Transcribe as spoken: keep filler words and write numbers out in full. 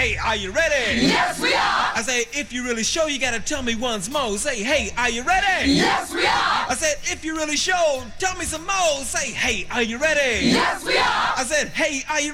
hey, are you ready? Yes, we are. I say, if you really show, you gotta tell me once more. Say, hey, are you ready? Yes, we are. I said, if you really show, tell me some more. Say, hey, are you ready? Yes, we are. I said, hey, are you